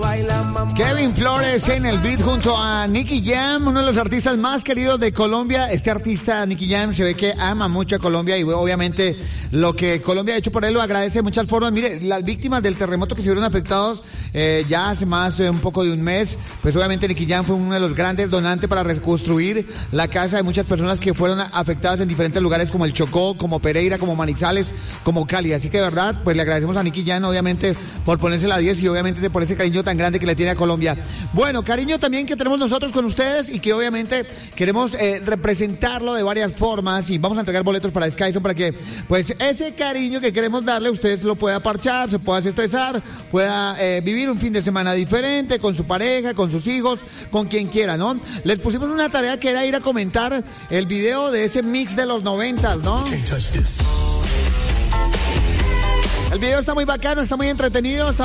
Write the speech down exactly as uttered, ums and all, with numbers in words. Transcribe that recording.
Kevin Flores en el beat junto a Nicky Jam, uno de los artistas más queridos de Colombia. Este artista, Nicky Jam, se ve que ama mucho a Colombia y obviamente lo que Colombia ha hecho por él lo agradece de muchas formas. Mire, las víctimas del terremoto que se vieron afectados eh, ya hace más eh, un poco de un mes, pues obviamente Nicky Jam fue uno de los grandes donantes para reconstruir la casa de muchas personas que fueron afectadas en diferentes lugares como el Chocó, como Pereira, como Manizales, como Cali. Así que de verdad, pues le agradecemos a Nicky Jam obviamente por ponerse la diez y obviamente por ese cariño tan grande que le tiene a Colombia. Bueno, cariño también que tenemos nosotros con ustedes y que obviamente queremos eh, representarlo de varias formas y vamos a entregar boletos para Skyzone para que pues ese cariño que queremos darle usted lo pueda parchar, se pueda estresar, pueda eh, vivir un fin de semana diferente con su pareja, con sus hijos, con quien quiera, ¿no? Les pusimos una tarea que era ir a comentar el video de ese mix de los noventas, ¿no? El video está muy bacano, está muy entretenido, está